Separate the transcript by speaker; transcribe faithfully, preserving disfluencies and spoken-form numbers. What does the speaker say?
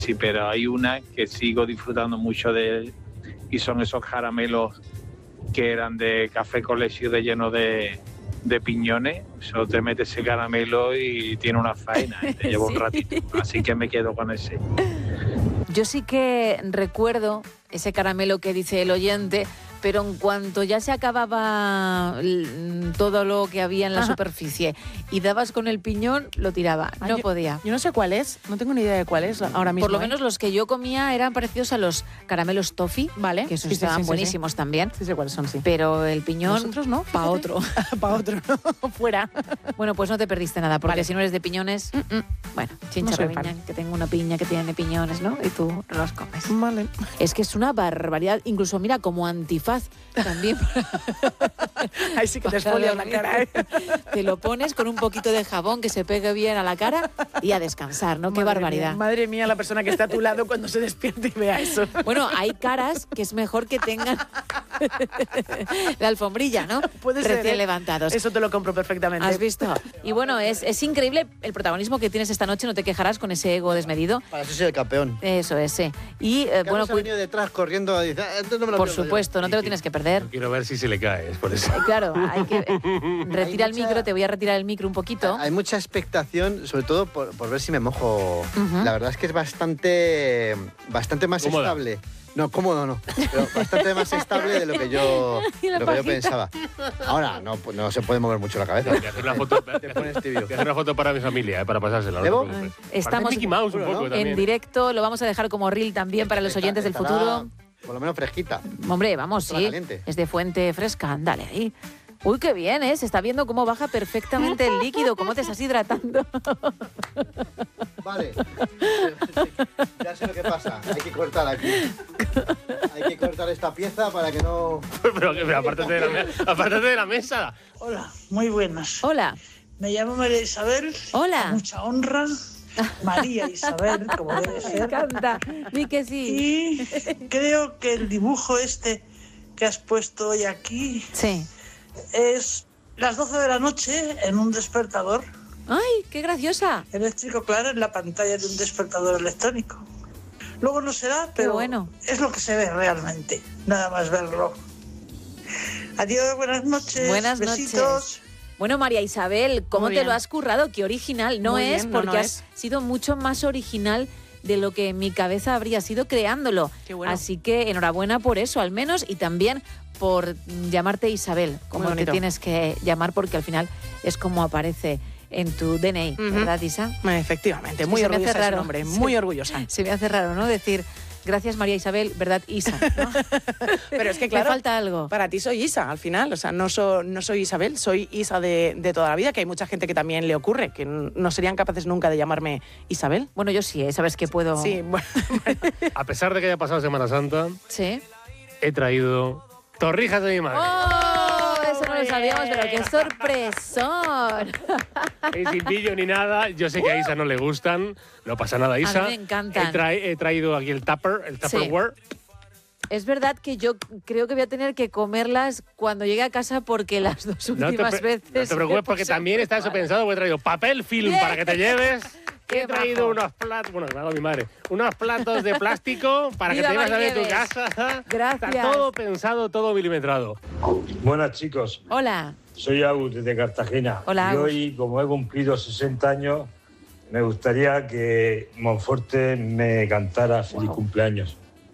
Speaker 1: sí, pero hay una que sigo disfrutando mucho de y son esos caramelos que eran de café con leche de lleno de, de piñones. Solo te metes ese caramelo y tiene una faena, y te lleva
Speaker 2: Sí.
Speaker 1: un ratito. Así que me quedo con ese.
Speaker 2: Yo sí que recuerdo ese caramelo que dice el oyente, pero en cuanto ya se acababa l- todo lo que había en la
Speaker 3: Ajá.
Speaker 2: superficie y dabas con el piñón, lo tiraba.
Speaker 3: Ah,
Speaker 2: No
Speaker 3: yo-
Speaker 2: podía.
Speaker 3: Yo no sé cuál es, no tengo ni idea de cuál es ahora mismo.
Speaker 2: Por lo
Speaker 3: ¿eh?
Speaker 2: menos los que yo comía eran parecidos a los caramelos toffee,
Speaker 3: Vale.
Speaker 2: que esos
Speaker 3: Sí, sí,
Speaker 2: estaban
Speaker 3: sí, sí,
Speaker 2: buenísimos también.
Speaker 3: Sí sé cuáles son, sí.
Speaker 2: Pero el piñón,
Speaker 3: Nosotros no.
Speaker 2: pa' otro.
Speaker 3: Para otro, fuera.
Speaker 2: Bueno, pues no te perdiste nada, porque
Speaker 3: Vale.
Speaker 2: si no eres de piñones,
Speaker 3: Mm, mm.
Speaker 2: bueno,
Speaker 3: No
Speaker 2: chincharrabiña,
Speaker 3: soy fan.
Speaker 2: que tengo una piña que tiene piñones, ¿no? Y tú no los comes.
Speaker 3: Vale.
Speaker 2: Es que es una barbaridad, incluso mira, como antifaz también.
Speaker 3: Ahí sí que te
Speaker 2: Para
Speaker 3: esfolias la
Speaker 2: dormir.
Speaker 3: cara, ¿eh?
Speaker 2: Te lo pones con un poquito de jabón que se pegue bien a la cara y a descansar, ¿no? Qué
Speaker 3: Madre
Speaker 2: barbaridad.
Speaker 3: mía, madre mía, la persona que está a tu lado cuando se despierte y vea eso.
Speaker 2: Bueno, hay caras que es mejor que tengan la alfombrilla, ¿no?
Speaker 3: Puede ser,
Speaker 2: Recién
Speaker 3: ¿eh?
Speaker 2: levantados.
Speaker 3: Eso te lo compro perfectamente.
Speaker 2: ¿Has visto? Y bueno, es, es increíble el protagonismo que tienes esta noche, no te quejarás con ese ego desmedido.
Speaker 4: Para eso soy el campeón.
Speaker 2: Eso es, sí. Y eh, bueno,
Speaker 4: Carlos ha
Speaker 2: cu-
Speaker 4: venido detrás corriendo y dice, "Ah, entonces no me lo
Speaker 2: por
Speaker 4: pierdo yo".
Speaker 2: supuesto, no te lo tienes que perder.
Speaker 5: Quiero ver si se le cae, es por eso.
Speaker 2: Eh, Claro, hay que... eh, retira el
Speaker 4: mucha-
Speaker 2: micro, te voy a retirar el micro un poquito.
Speaker 4: Hay mucha expectación, sobre todo por, por ver si me mojo.
Speaker 2: Ujú.
Speaker 4: La verdad es que es bastante, bastante más
Speaker 5: Cómoda.
Speaker 4: estable. No, cómodo no, pero bastante más estable de lo que yo,
Speaker 2: Y la
Speaker 4: lo que yo
Speaker 2: pajita.
Speaker 4: pensaba. Ahora no, pues no se puede mover mucho la cabeza.
Speaker 5: Voy a hacer una foto, voy a
Speaker 4: Te
Speaker 5: hacer-
Speaker 4: pones tibio.
Speaker 5: voy a hacer una foto para mi familia, eh, para pasársela. no te
Speaker 4: ¿Debo?
Speaker 5: preocupes.
Speaker 2: Estamos
Speaker 5: Parece Mickey Mouse un
Speaker 4: seguro,
Speaker 5: poco
Speaker 4: ¿no?
Speaker 5: también.
Speaker 2: En directo, lo vamos a dejar como reel también para los oyentes del
Speaker 4: Estará,
Speaker 2: futuro.
Speaker 4: Por lo menos fresquita.
Speaker 2: Hombre, vamos,
Speaker 4: Estará
Speaker 2: sí.
Speaker 4: caliente.
Speaker 2: Es de fuente fresca, dale ahí. Uy, qué bien, ¿eh? Se está viendo cómo baja perfectamente el líquido, cómo te estás hidratando.
Speaker 4: Vale. Ya sé lo que pasa. Hay que cortar aquí. Hay que cortar esta pieza para que no...
Speaker 5: Pero, pero apártate, de la, me- apártate de la mesa.
Speaker 6: Hola, muy buenas.
Speaker 2: Hola.
Speaker 6: Me llamo María Isabel.
Speaker 2: Hola.
Speaker 6: Con mucha honra. María Isabel, como debe
Speaker 2: Me
Speaker 6: ser.
Speaker 2: encanta. Di que sí.
Speaker 6: Y creo que el dibujo este que has puesto hoy aquí
Speaker 2: Sí.
Speaker 6: es las doce de la noche en un despertador
Speaker 2: ¡Ay, qué graciosa!
Speaker 6: eléctrico, claro, en la pantalla de un despertador electrónico. Luego no será, pero
Speaker 2: bueno.
Speaker 6: es lo que se ve realmente, nada más verlo. Adiós, buenas noches.
Speaker 2: Buenas
Speaker 6: besitos.
Speaker 2: noches. Bueno, María Isabel, ¿cómo
Speaker 3: Muy
Speaker 2: te
Speaker 3: bien.
Speaker 2: lo has currado? Qué original. No
Speaker 3: Muy
Speaker 2: es
Speaker 3: bien, no,
Speaker 2: porque
Speaker 3: no
Speaker 2: has sido mucho más original de lo que en mi cabeza habría sido creándolo.
Speaker 3: Qué bueno.
Speaker 2: Así que enhorabuena por eso, al menos, y también por mm, llamarte Isabel, como
Speaker 3: Muy
Speaker 2: te
Speaker 3: bonito.
Speaker 2: tienes que llamar, porque al final es como aparece en tu D N I,
Speaker 3: Ujú.
Speaker 2: ¿verdad, Isa?
Speaker 3: Efectivamente,
Speaker 2: Es que
Speaker 3: muy
Speaker 2: se me hace
Speaker 3: orgullosa de ese
Speaker 2: raro.
Speaker 3: nombre,
Speaker 2: Sí.
Speaker 3: muy orgullosa.
Speaker 2: Se me hace raro, ¿no? Decir, gracias María Isabel, ¿verdad, Isa? ¿no?
Speaker 3: Pero es que
Speaker 2: Me
Speaker 3: claro,
Speaker 2: falta algo.
Speaker 3: para ti soy Isa, al final. O sea, no, so- no soy Isabel, soy Isa de, de toda la vida, que hay mucha gente que también le ocurre, que n- no serían capaces nunca de llamarme Isabel.
Speaker 2: Bueno, yo sí, ¿eh? Sabes que puedo...
Speaker 3: Sí, bueno,
Speaker 5: A pesar de que haya pasado Semana Santa,
Speaker 2: ¿Sí?
Speaker 5: he traído torrijas de mi madre.
Speaker 2: ¡Oh! Eso no lo sabíamos, pero qué sorpresón.
Speaker 5: Y sin pillo ni nada. Yo sé que a Isa no le gustan. No pasa nada, Isa.
Speaker 2: me encantan.
Speaker 5: He, tra- he traído aquí el tupper, el
Speaker 2: Sí.
Speaker 5: Tupperware.
Speaker 2: Es verdad que yo creo que voy a tener que comerlas cuando llegue a casa porque las dos
Speaker 5: No te,
Speaker 2: últimas
Speaker 5: pre-
Speaker 2: veces...
Speaker 5: no te preocupes porque también está eso pensado. Porque he traído papel film
Speaker 2: Bien.
Speaker 5: para que te lleves.
Speaker 2: Qué
Speaker 5: He traído
Speaker 2: majo.
Speaker 5: unos platos, bueno, me hago mi madre, unos platos de plástico para
Speaker 2: Mira,
Speaker 5: que te lleves a ver tu
Speaker 2: Marieves.
Speaker 5: casa.
Speaker 2: Gracias.
Speaker 5: Está todo pensado, todo milimetrado.
Speaker 7: Buenas chicos,
Speaker 2: Hola.
Speaker 7: soy Agus desde Cartagena.
Speaker 2: Hola,
Speaker 7: y
Speaker 2: Agus.
Speaker 7: hoy, como he cumplido sesenta años, me gustaría que Monforte me cantara feliz cumpleaños.